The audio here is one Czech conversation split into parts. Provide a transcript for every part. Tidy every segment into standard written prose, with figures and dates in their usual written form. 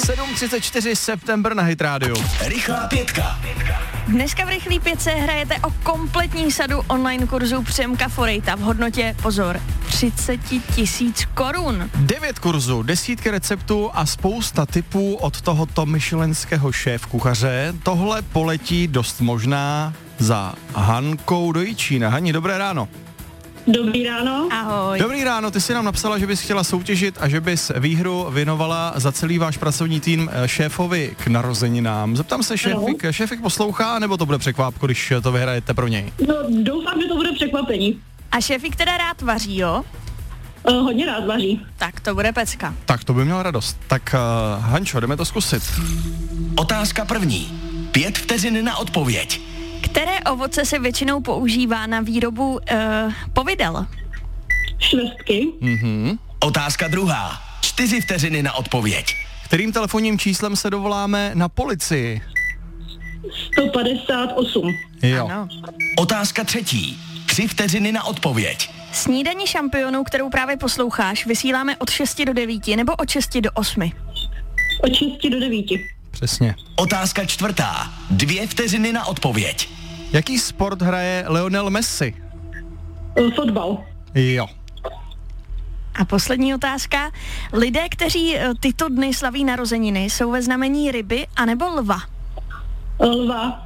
7:34 september na Hit Radio. Rychlá pětka. Dneska v Rychlý pětce hrajete o kompletní sadu online kurzů Přemka Forejta v hodnotě, pozor, 30 000 korun. 9 kurzů, desítky receptů a spousta tipů od tohoto michelinského šéfkuchaře. Tohle poletí dost možná za Hankou do Jičína. Hani, dobré ráno. Dobrý ráno. Ahoj. Dobrý ráno, ty jsi nám napsala, že bys chtěla soutěžit a že bys výhru věnovala za celý váš pracovní tým šéfovi k narozeninám. Zeptám se, šéfik poslouchá, nebo to bude překvápko, když to vyhrajete pro něj? No, doufám, že to bude překvapení. A šéfik teda rád vaří, jo? Hodně rád vaří. Tak to bude pecka. Tak to by měl radost. Tak Hančo, jdeme to zkusit. Otázka první. 5 vteřin na odpověď. Které ovoce se většinou používá na výrobu povidel? Švestky. Otázka druhá. 4 vteřiny na odpověď. Kterým telefonním číslem se dovoláme na policii? 158. Jo. Ano. Otázka třetí. 3 vteřiny na odpověď. Snídaní šampionů, kterou právě posloucháš, vysíláme od 6 do 9 nebo od 6 do 8? Od 6 do 9. Přesně. Otázka čtvrtá. 2 vteřiny na odpověď. Jaký sport hraje Lionel Messi? Fotbal. Jo. A poslední otázka. Lidé, kteří tyto dny slaví narozeniny, jsou ve znamení ryby anebo lva? Lva.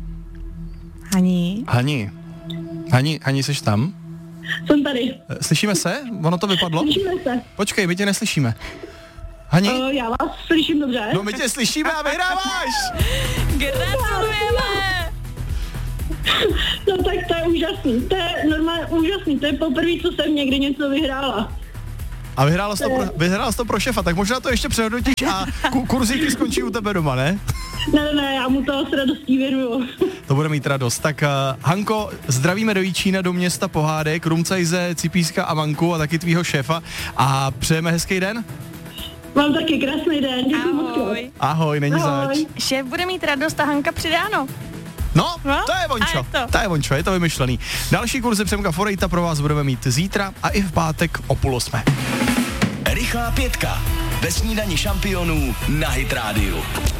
Hani, jsi tam? Jsem tady. Slyšíme se? Ono to vypadlo? Slyšíme se. Počkej, my tě neslyšíme. Hani? Já vás slyším dobře. No my tě slyšíme a vyhráváš! Gratulujeme! No tak to je úžasný. To je normálně úžasný. To je poprvé, co jsem někdy něco vyhrála. A vyhrála jsi to pro šefa, tak možná to ještě přehodnotíš a kurzíky skončí u tebe doma, ne? Ne, já mu to s radostí věnuju. To bude mít radost. Tak Hanko, zdravíme do Jičína, do města pohádek, Rumcajze, Cipíska a Manku a taky tvýho šéfa a přejeme hezký den. Mám taky krásný den. Děkuji moc. Ahoj. Ahoj, není zač. Šéf bude mít radost a Hanka přidáno. No, No, to je vončo, a je to. to je vončo, je to vymyšlený. Další kurzy Přemka Forejta pro vás budeme mít zítra a i v pátek o 7:30. Rychlá pětka. Ve snídani šampionů na Hit Radio.